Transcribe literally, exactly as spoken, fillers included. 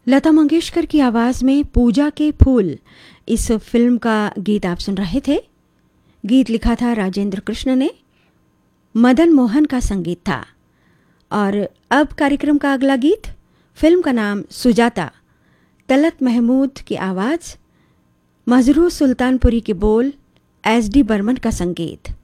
लता मंगेशकर की आवाज़ में पूजा के फूल इस फिल्म का गीत आप सुन रहे थे। गीत लिखा था राजेंद्र कृष्ण ने, मदन मोहन का संगीत था। और अब कार्यक्रम का अगला गीत, फिल्म का नाम सुजाता, तलत महमूद की आवाज़, मजरू सुल्तानपुरी के बोल, एस डी बर्मन का संगीत।